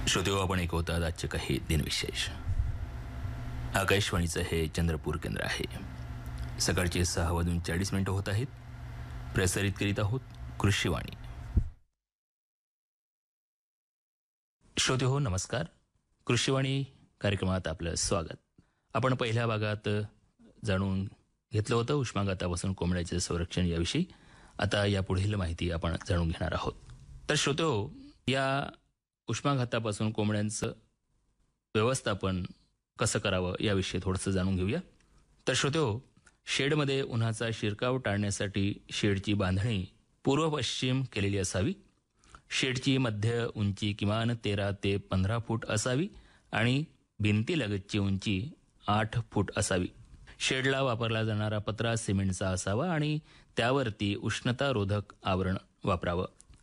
श्रोतेहो, आपण ऐकवतात आजचे काही दिनविशेष. आकाशवाणीचं हे चंद्रपूर केंद्र आहे. सकाळचे 6:40 होत आहेत. प्रसारित करीत आहोत कृषीवाणी. श्रोतेहो, नमस्कार. कृषीवाणी कार्यक्रमात आपलं स्वागत. आपण पहिल्या भागात जाणून घेतलं होतं उष्माघातापासून कोंबड्याचे संरक्षण याविषयी. आता यापुढील माहिती आपण जाणून घेणार आहोत. तर श्रोतेहो, या उष्माघातापासून कोंबड्यांचं व्यवस्थापन कसं करावं याविषयी थोडंसं जाणून घेऊया. तर श्रोतेहो, शेडमध्ये उन्हाचा शिरकाव टाळण्यासाठी शेडची बांधणी पूर्व पश्चिम केलेली असावी. शेडची मध्य उंची किमान 13 ते 15 फूट असावी आणि भिंतीलगतची उंची 8 फूट असावी. शेडला वापरला जाणारा पत्रा सिमेंटचा असावा आणि त्यावरती उष्णतारोधक आवरण वापरावं.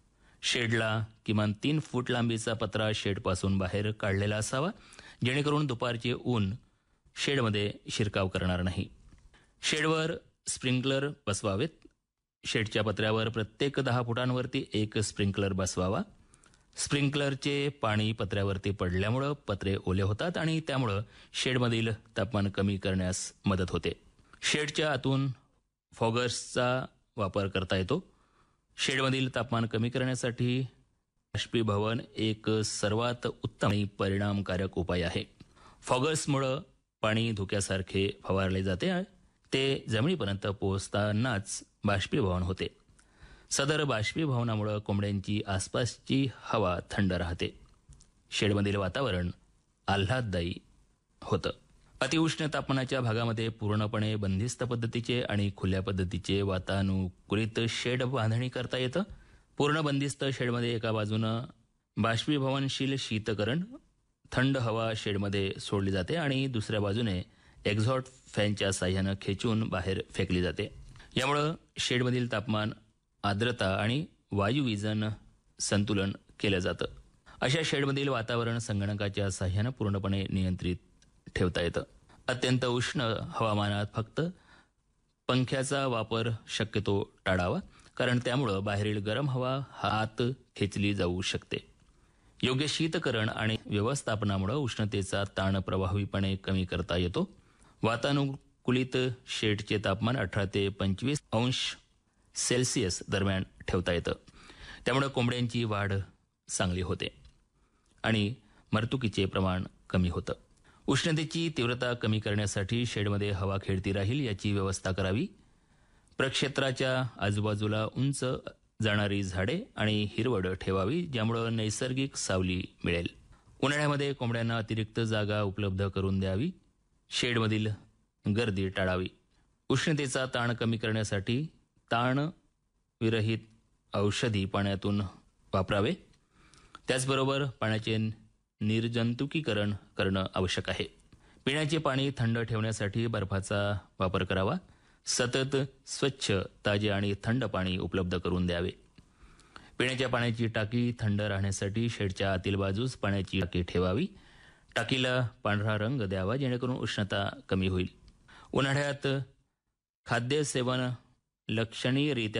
शेडला किमान 3 फूट लांबीचा पत्रा शेडपासून बाहेर काढलेला असावा, जेणेकरून दुपारचे ऊन शेडमध्ये शिरकाव करणार नाही. शेडवर स्प्रिंकलर बसवावेत. शेडच्या पत्र्यावर प्रत्येक 10 फुटांवरती एक स्प्रिंकलर बसवावा. स्प्रिंकलरचे पाणी पत्र्यावरती पडल्यामुळं पत्रे ओले होतात आणि त्यामुळं शेडमधील तापमान कमी करण्यास मदत होते. शेडच्या आतून फॉगर्सचा वापर करता येतो. शेडमधील तापमान कमी करण्यासाठी बाष्पीभवन एक सर्वात उत्तम आणि परिणामकारक उपाय आहे. फॉगर्समुळं पाणी धुक्यासारखे फवारले जाते. ते जमिनीपर्यंत पोहोचतानाच बाष्पीभवन होते. सदर बाष्पीभवनामुळे कोंबड्यांची आसपासची हवा थंड राहते. शेडमधील वातावरण आल्हाददायी होतं. अतिउष्ण तापमानाच्या भागामध्ये पूर्णपणे बंदिस्त पद्धतीचे आणि खुल्या पद्धतीचे वातानुकूलित शेड बांधणी करता येतं. पूर्ण बंदिस्त शेडमध्ये एका बाजूनं बाष्पीभवनशील शीतकरण थंड हवा शेडमध्ये सोडली जाते आणि दुसऱ्या बाजूने एक्झॉस्ट फॅनच्या साह्यानं खेचून बाहेर फेकली जाते. यामुळं शेडमधील तापमान, आर्द्रता आणि वायुवीजन संतुलन केलं जातं. अशा शेडमधील वातावरण संगणकाच्या साह्यानं पूर्णपणे नियंत्रित ठेवता येतं. अत्यंत उष्ण हवामानात फक्त पंख्याचा वापर शक्यतो टाळावा, कारण त्यामुळं बाहेरील गरम हवा आत खेचली जाऊ शकते. योग्य शीतकरण आणि व्यवस्थापनामुळे उष्णतेचा ताण प्रभावीपणे कमी करता येतो. वातानुकूलित शेडचे तापमान 18 ते 25 अंश सेल्सिअस दरम्यान ठेवता येतं. त्यामुळे कोंबड्यांची वाढ चांगली होते आणि मरतुकीचे प्रमाण कमी होतं. उष्णतेची तीव्रता कमी करण्यासाठी शेडमध्ये हवा खेळती राहील याची व्यवस्था करावी. प्रक्षेत्राच्या आजूबाजूला उंच जाणारी झाडे आणि हिरवळ ठेवावी, ज्यामुळं नैसर्गिक सावली मिळेल. उन्हाळ्यामध्ये कोंबड्यांना अतिरिक्त जागा उपलब्ध करून द्यावी. शेडमधील गर्दी टाळावी. उष्णतेचा ताण कमी करण्यासाठी ताणविरहित औषधी पाण्यातून वापरावे. त्याचबरोबर पाण्याचे निर्जंतुकीकरण करणं आवश्यक आहे. पिण्याचे पाणी थंड ठेवण्यासाठी बर्फाचा वापर करावा. सतत स्वच्छ, ताजे आणि थंड पाणी उपलब्ध करून द्यावे. पिण्याच्या पाण्याची टाकी थंड राहण्यासाठी शेडच्या आतील बाजूस पाण्याची टाकी ठेवावी. टाकीला पांढरा रंग द्यावा, जेणेकरून उष्णता कमी होईल. उन्हाळ्यात खाद्य सेवन लक्षणीयरित्या